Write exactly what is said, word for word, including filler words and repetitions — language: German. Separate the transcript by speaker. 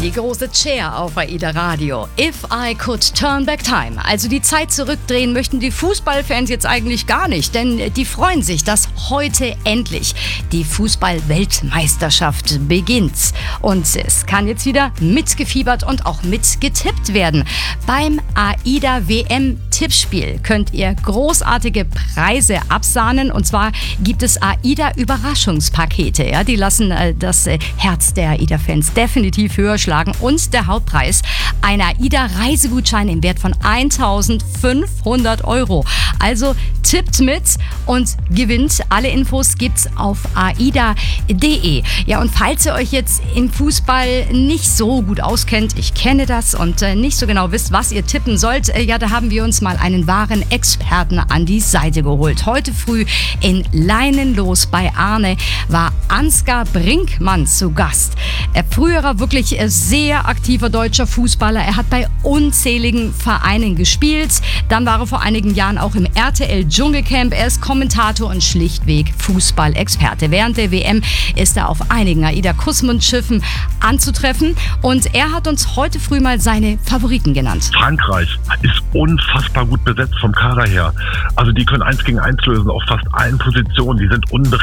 Speaker 1: Die große Chair auf AIDA Radio. If I could turn back time. Also die Zeit zurückdrehen möchten die Fußballfans jetzt eigentlich gar nicht, denn die freuen sich, dass heute endlich die Fußball-Weltmeisterschaft beginnt. Und es kann jetzt wieder mitgefiebert und auch mitgetippt werden. Beim AIDA W M-Tippspiel könnt ihr großartige Preise absahnen. Und zwar gibt es AIDA-Überraschungspakete. Ja, die lassen äh, das äh, Herz der AIDA-Fans definitiv höher schlagen. Und der Hauptpreis, ein AIDA-Reisegutschein im Wert von eintausendfünfhundert Euro. Also tippt mit und gewinnt. Alle Infos gibt's auf aida punkt de. Ja, und falls ihr euch jetzt im Fußball nicht so gut auskennt, ich kenne das und äh, nicht so genau wisst, was ihr tippen sollt, äh, ja, da haben wir uns mal einen wahren Experten an die Seite geholt. Heute früh in Leinenlos bei Arne war Ansgar Brinkmann zu Gast. Er früherer wirklich äh, sehr aktiver deutscher Fußballer. Er hat bei unzähligen Vereinen gespielt. Dann war er vor einigen Jahren auch im R T L Dschungelcamp. Er ist Kommentator und schlichtweg Fußballexperte. Während der W M ist er auf einigen AIDA-Kussmund-Schiffen anzutreffen. Und er hat uns heute früh mal seine Favoriten genannt.
Speaker 2: Frankreich ist unfassbar gut besetzt vom Kader her. Also die können eins gegen eins lösen auf fast allen Positionen. Die sind unberechenbar.